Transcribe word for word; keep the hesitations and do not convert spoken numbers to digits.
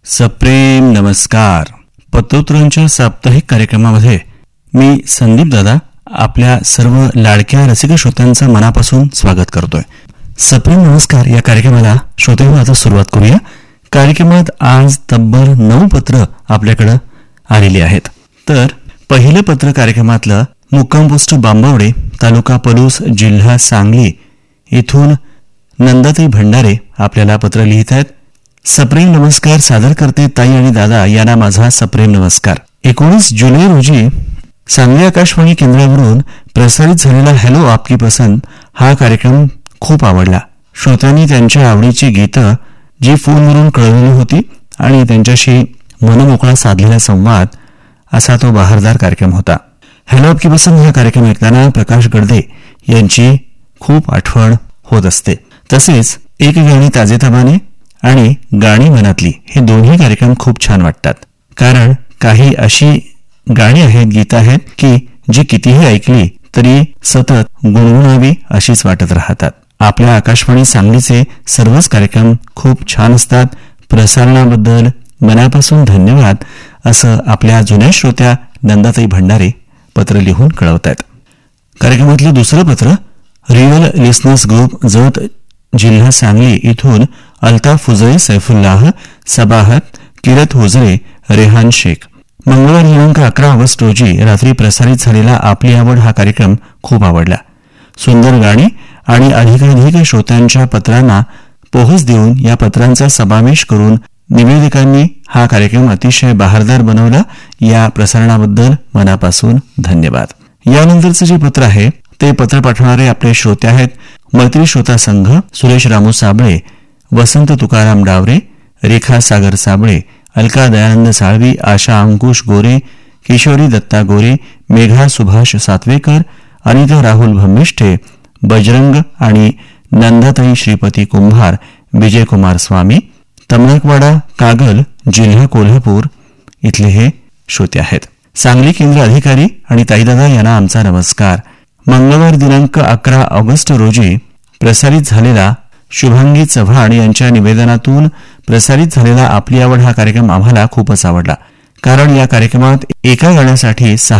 सप्रेम नमस्कार. पत्रोत्तरांच्या साप्ताहिक कार्यक्रमामध्ये मी संदीप दादा आपल्या सर्व लाडक्या रसिक श्रोत्यांचं मनापासून स्वागत करतोय. सप्रेम नमस्कार या कार्यक्रमाला श्रोतेहो आता सुरुवात करूया. कार्यक्रमात आज तब्बल नऊ पत्र आपल्याकडं आलेली आहेत. तर पहिलं पत्र कार्यक्रमातलं मुक्काम पोस्ट बांबवडे, तालुका पलूस, जिल्हा सांगली इथून नंदाताई भंडारे आपल्याला पत्र लिहित आहेत. सप्रेम नमस्कार सादर करते ताई आणि दादा यांना माझा सप्रेम नमस्कार. एकोणीस जुलै रोजी सांगली आकाशवाणी केंद्रावरून प्रसारित झालेला हॅलो आपकी पसंत हा कार्यक्रम खूप आवडला. श्रोत्यांनी त्यांच्या आवडीची गीतं जी फोनवरून कळवली होती आणि त्यांच्याशी मनमोकळा साधलेला संवाद असा तो बहारदार कार्यक्रम होता. हॅलो आपकी पसंत हा कार्यक्रम ऐकताना प्रकाश गडदे यांची खूप आठवण होत असते. तसेच एक गाणी ताजेतवाने आणि गाणी मनातली हे दोन्ही कार्यक्रम खूप छान वाटतात. कारण काही अशी गाणी आहेत, गीतं आहेत की जी कितीही ऐकली तरी सतत गुणगुणावी अशीच वाटत राहतात. आपल्या आकाशवाणी सांगलीचे सर्वच कार्यक्रम खूप छान असतात. प्रसारणाबद्दल मनापासून धन्यवाद असं आपल्या जुन्या श्रोत्या नंदाताई भंडारे पत्र लिहून कळवत आहेत. कार्यक्रमातलं दुसरं पत्र रिअल लिसनर्स ग्रुप जत जिल्हा सांगली इथून अल्ताफ हुजरे, सैफुल्लाह, सबाहत, किरत हुजरे, रेहान शेख. मंगळवार दिनांक अकरा ऑगस्ट रोजी रात्री प्रसारित झालेला आपली आवड हा कार्यक्रम खूप आवडला. सुंदर गाणी आणि अधिकाधिक श्रोत्यांच्या पत्रांना पोहोच देऊन या पत्रांचा समावेश करून निवेदकांनी हा कार्यक्रम अतिशय बहारदार बनवला. या प्रसारणाबद्दल मनापासून धन्यवाद. यानंतरचं जे पत्र आहे ते पत्र पाठवणारे आपले श्रोते आहेत मैत्री श्रोता संघ, सुरेश रामू साबळे, वसंत तुकाराम डावरे, रेखा सागर साबळे, अलका दयानंद साळवी, आशा अंकुश गोरे, किशोरी दत्ता गोरे, मेघा सुभाष सातवेकर, अनिता राहुल भम्मिष्ठे, बजरंग आणि नंदाताई श्रीपती कुंभार, विजयकुमार स्वामी, तमनाकवाडा, कागल, जिल्हा कोल्हापूर इथले हे श्रोते आहेत. सांगली केंद्र अधिकारी आणि ताईदादा यांना आमचा नमस्कार. मंगळवार दिनांक अकरा ऑगस्ट रोजी प्रसारित झालेला शुभांगी चव्हाण यांच्या निवेदनातून प्रसारित झालेला आपली आवड हा कार्यक्रम आम्हाला खूपच आवडला. कारण या कार्यक्रमात एका गाण्यासाठी सहा